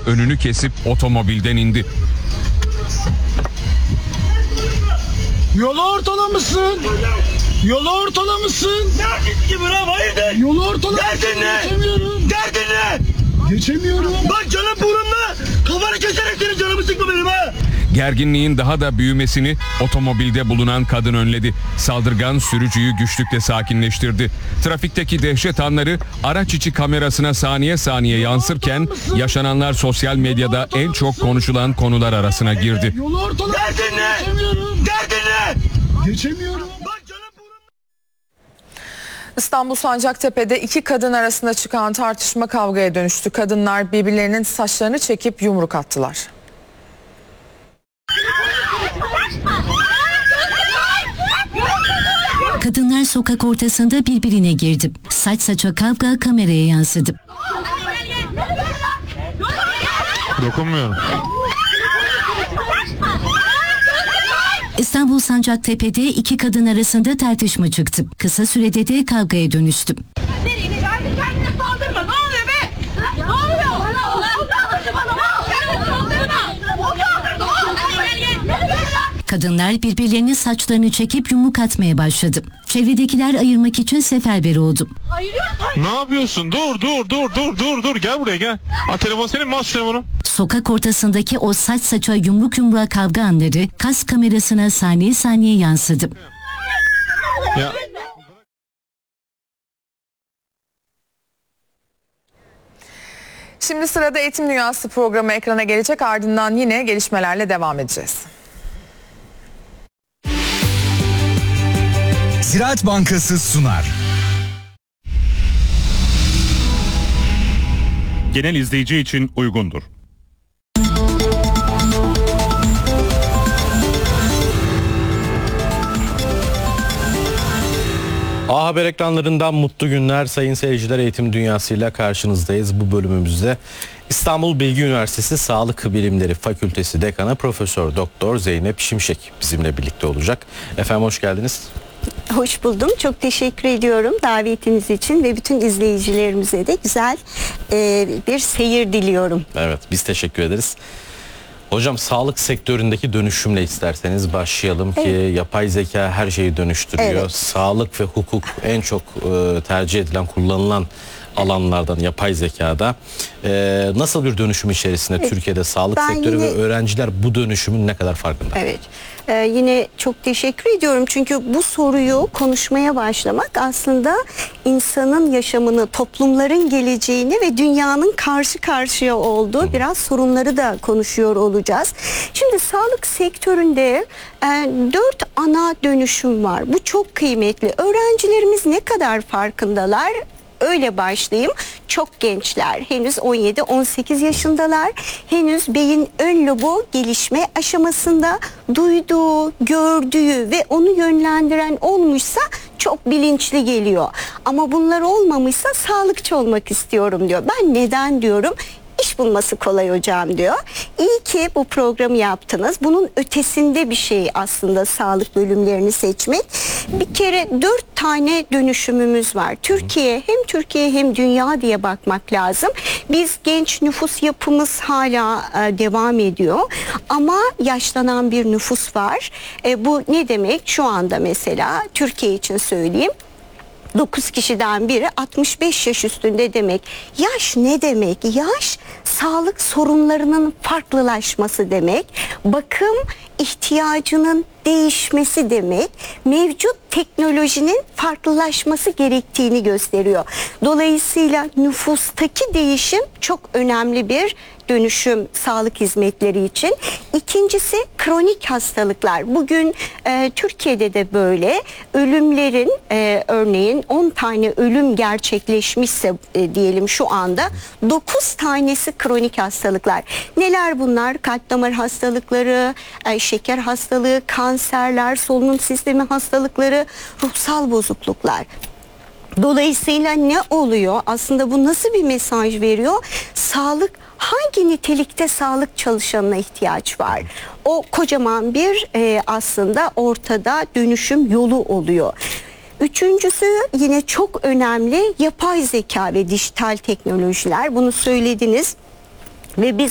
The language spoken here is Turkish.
önünü kesip otomobilden indi. Yolu ortalamışsın. Yolu ortalamışsın. Derdin ki buna hayırdır? Yolu ortalamışsın. Derdin ne? Geçemiyorum. Derdin ne? Geçemiyorum. Bak canım burnumda. Kafanı keserek senin canımı sıkma benim ha. Gerginliğin daha da büyümesini otomobilde bulunan kadın önledi. Saldırgan sürücüyü güçlükle sakinleştirdi. Trafikteki dehşet anları araç içi kamerasına saniye saniye yansırken yaşananlar sosyal medyada en çok konuşulan konular arasına girdi. Yolu ortalamışsın. Derdin ne? Geçemiyorum. Derdin ne? Geçemiyorum. Bak canım burnumda. İstanbul Sancaktepe'de iki kadın arasında çıkan tartışma kavgaya dönüştü. Kadınlar birbirlerinin saçlarını çekip yumruk attılar. Kadınlar sokak ortasında birbirine girdi. Saç saça kavga kameraya yansıdı. Dokunmuyorum. İstanbul Sancaktepe'de iki kadın arasında tartışma çıktı. Kısa sürede de kavgaya dönüştü. Kendine saldırma. Ne oluyor be? Ne oluyor? O kaldırdı bana. Kadınlar birbirlerinin saçlarını çekip yumruk atmaya başladı. Çevredekiler ayırmak için seferber oldu. Ne yapıyorsun? Dur. Gel buraya gel. Telefon senin mi? Al şu telefonu. Sokak ortasındaki o saç saça yumruğa kavga anları kas kamerasına saniye saniye yansıdı. Ya. Şimdi sırada Eğitim Dünyası programı ekrana gelecek, ardından yine gelişmelerle devam edeceğiz. Ziraat Bankası sunar. Genel izleyici için uygundur. A Haber ekranlarından mutlu günler sayın seyirciler. Eğitim Dünyası'yla karşınızdayız. Bu bölümümüzde İstanbul Bilgi Üniversitesi Sağlık Bilimleri Fakültesi Dekanı Profesör Doktor Zeynep Şimşek bizimle birlikte olacak. Efendim hoş geldiniz. Hoş buldum. Çok teşekkür ediyorum davetiniz için ve bütün izleyicilerimize de güzel bir seyir diliyorum. Evet, biz teşekkür ederiz. Hocam sağlık sektöründeki dönüşümle isterseniz başlayalım ki yapay zeka her şeyi dönüştürüyor. Evet. Sağlık ve hukuk en çok tercih edilen, kullanılan alanlardan yapay zekada. Nasıl bir dönüşüm içerisinde Türkiye'de sağlık sektörü ve öğrenciler bu dönüşümün ne kadar farkında? Evet. Yine çok teşekkür ediyorum çünkü bu soruyu konuşmaya başlamak aslında insanın yaşamını, toplumların geleceğini ve dünyanın karşı karşıya olduğu biraz sorunları da konuşuyor olacağız. Şimdi sağlık sektöründe 4 ana dönüşüm var. Bu çok kıymetli. Öğrencilerimiz ne kadar farkındalar? Öyle başlayayım. Çok gençler, henüz 17-18 yaşındalar. Henüz beyin ön lobu gelişme aşamasında, duyduğu, gördüğü ve onu yönlendiren olmuşsa çok bilinçli geliyor. Ama bunlar olmamışsa sağlıkçı olmak istiyorum diyor. Ben neden diyorum? İş bulması kolay hocam diyor. İyi ki bu programı yaptınız. Bunun ötesinde bir şey aslında sağlık bölümlerini seçmek. Bir kere 4 tane dönüşümümüz var. Türkiye hem dünya diye bakmak lazım. Biz genç nüfus yapımız hala devam ediyor. Ama yaşlanan bir nüfus var. Bu ne demek? Şu anda mesela Türkiye için söyleyeyim. 9 kişiden biri 65 yaş üstünde demek. Yaş ne demek? Yaş sağlık sorunlarının farklılaşması demek. Bakım ihtiyacının değişmesi demek. Mevcut teknolojinin farklılaşması gerektiğini gösteriyor. Dolayısıyla nüfustaki değişim çok önemli bir dönüşüm sağlık hizmetleri için. İkincisi kronik hastalıklar. Bugün Türkiye'de de böyle ölümlerin örneğin 10 tane ölüm gerçekleşmişse diyelim şu anda 9 tanesi kronik hastalıklar. Neler bunlar? Kalp damar hastalıkları, şeker hastalığı, kanserler, solunum sistemi hastalıkları, ruhsal bozukluklar. Dolayısıyla ne oluyor? Aslında bu nasıl bir mesaj veriyor? Sağlık, hangi nitelikte sağlık çalışanına ihtiyaç var? O kocaman bir aslında ortada dönüşüm yolu oluyor. Üçüncüsü yine çok önemli, yapay zeka ve dijital teknolojiler. Bunu söylediniz. Ve biz